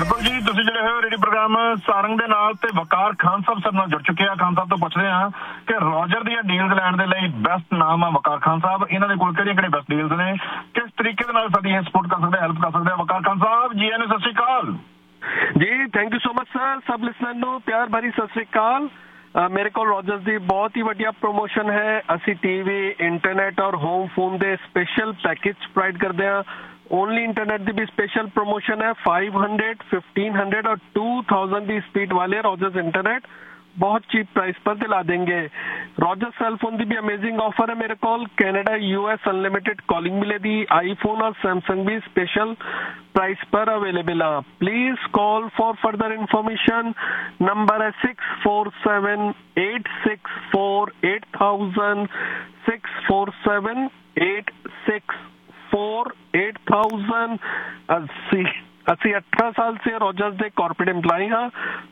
ਬਿਲਕੁਲ ਜੀ, ਤੁਸੀਂ ਜਿਹੜੇ ਹੋ ਰੇਡੀਓ ਪ੍ਰੋਗਰਾਮ ਸਾਰੰਗ ਦੇ ਨਾਲ ਤੇ ਵਕਾਰ ਖਾਨ ਸਾਹਿਬ ਸਾਡੇ ਨਾਲ ਜੁੜ ਚੁੱਕੇ ਆ। ਖਾਨ ਸਾਹਿਬ ਤੋਂ ਪੁੱਛਦੇ ਆ ਕਿ ਰੋਜਰ ਦੀਆਂ ਡੀਲਸ ਲੈਣ ਦੇ ਲਈ ਬੈਸਟ ਨਾਮ ਆ ਵਕਾਰ ਖਾਨ ਸਾਹਿਬ। ਇਹਨਾਂ ਦੇ ਕੋਲ ਕਿਹੜੀਆਂ ਬੈਸਟ ਡੀਲਸ ਨੇ, ਕਿਸ ਤਰੀਕੇ ਦੇ ਨਾਲ ਸਾਡੀ ਸਪੋਰਟ ਕਰ ਸਕਦੇ, ਹੈਲਪ ਕਰ ਸਕਦੇ ਆ। ਵਕਾਰ ਖਾਨ ਸਾਹਿਬ ਜੀ ਆਇਆਂ ਨੂੰ, ਸਤਿ ਸ਼੍ਰੀ ਅਕਾਲ ਜੀ। Thank you so much sir. ਸਭ ਲਿਸਨਰ ਨੂੰ ਪਿਆਰ ਭਰੀ ਸਤਿ ਸ਼੍ਰੀ ਅਕਾਲ। ਮੇਰੇ ਕੋਲ ਰੋਜਰਸ ਦੀ ਬਹੁਤ ਹੀ ਵਧੀਆ ਪ੍ਰੋਮੋਸ਼ਨ ਹੈ। ਅਸੀਂ ਟੀਵੀ, ਇੰਟਰਨੈਟ ਔਰ ਹੋਮ ਫੋਨ ਦੇ ਸਪੈਸ਼ਲ ਪੈਕੇਜ ਪ੍ਰੋਵਾਈਡ ਕਰਦੇ ਹਾਂ। ओनली इंटरनेट की भी स्पेशल प्रमोशन है। 500, 1500 और 2000 की स्पीड वाले रॉजर्स इंटरनेट बहुत चीप प्राइस पर दिला देंगे। रॉजर्स सेल फोन की भी अमेजिंग ऑफर है मेरे को। कैनेडा US अनलिमिटेड कॉलिंग मिलेगी। आईफोन और सैमसंग भी स्पेशल प्राइस पर अवेलेबल है। Please call for further information. Number है 647-864-8000 647-864-8000। ਅਸੀਂ 18 साल से रॉजर्स के कॉर्पोरेट एम्प्लॉय हाँ।